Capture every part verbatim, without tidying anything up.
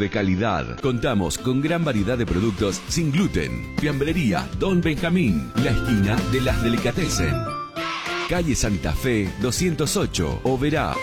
de calidad. Contamos con gran variedad de productos sin gluten. Fiambrería Don Benjamín, la esquina de las Delicatessen. Calle Santa Fe doscientos ocho, Oberá.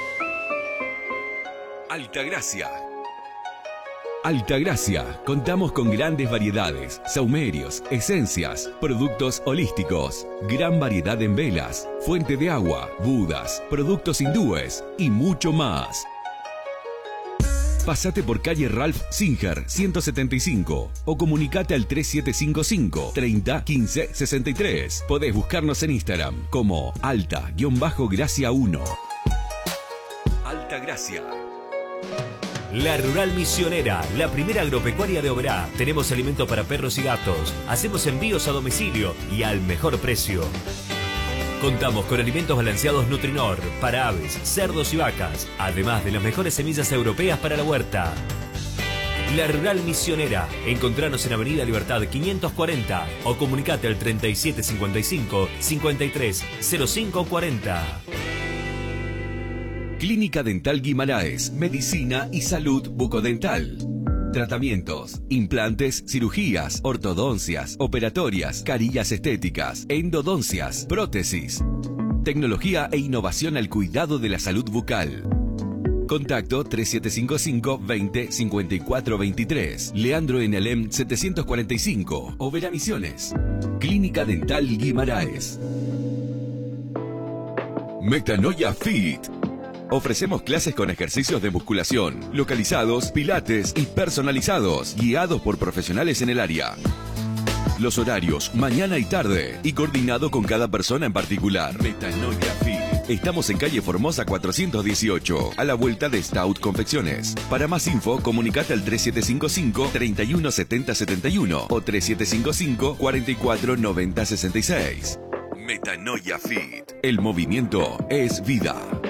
Altagracia. Altagracia. Contamos con grandes variedades, saumerios, esencias, productos holísticos, gran variedad en velas, fuente de agua, budas, productos hindúes y mucho más. Pasate por calle Ralph Singer ciento setenta y cinco o comunicate al tres siete cinco cinco, treinta, quince, sesenta y tres. Podés buscarnos en Instagram como alta-gracia uno. Altagracia. La Rural Misionera, la primera agropecuaria de Oberá. Tenemos alimento para perros y gatos. Hacemos envíos a domicilio y al mejor precio. Contamos con alimentos balanceados Nutrinor para aves, cerdos y vacas, además de las mejores semillas europeas para la huerta. La Rural Misionera. Encontranos en Avenida Libertad quinientos cuarenta o comunicate al treinta y siete cincuenta y cinco, cincuenta y tres, cero cinco cuarenta. Clínica Dental Guimaraes, Medicina y Salud Bucodental. Tratamientos, implantes, cirugías, ortodoncias, operatorias, carillas estéticas, endodoncias, prótesis. Tecnología e innovación al cuidado de la salud bucal. Contacto tres siete cinco cinco, veinte, cincuenta y cuatro veintitrés. Leandro en Alem setecientos cuarenta y cinco. Oberá Misiones. Clínica Dental Guimaraes. Metanoia Fit. Ofrecemos clases con ejercicios de musculación, localizados, pilates y personalizados, guiados por profesionales en el área. Los horarios, mañana y tarde, y coordinado con cada persona en particular. Metanoia Fit. Estamos en calle Formosa cuatrocientos dieciocho, a la vuelta de Stout Confecciones. Para más info, comunicate al tres siete cinco cinco, treinta y uno setenta setenta y uno o tres siete cinco cinco, cuarenta y cuatro noventa sesenta y seis. Metanoia Fit. El movimiento es vida.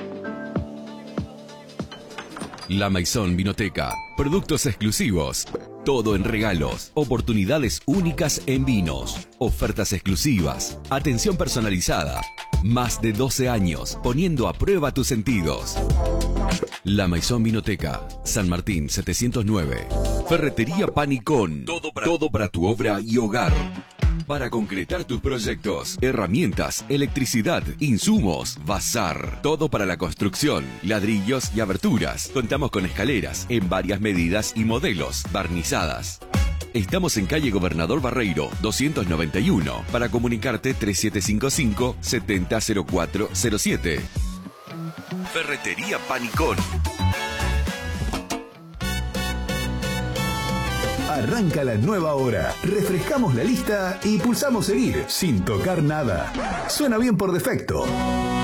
La Maison Vinoteca. Productos exclusivos. Todo en regalos. Oportunidades únicas en vinos. Ofertas exclusivas. Atención personalizada. Más de doce años poniendo a prueba tus sentidos. La Maison Vinoteca. San Martín setecientos nueve. Ferretería Panicón. Todo para, todo para tu obra y hogar. Para concretar tus proyectos, herramientas, electricidad, insumos, bazar, todo para la construcción, ladrillos y aberturas. Contamos con escaleras en varias medidas y modelos, barnizadas. Estamos en calle Gobernador Barreiro, doscientos noventa y uno. Para comunicarte tres siete cinco cinco, setenta cero cuatro cero siete. Ferretería Panicón. Arranca la nueva hora. Refrescamos la lista y pulsamos seguir sin tocar nada. Suena bien por defecto.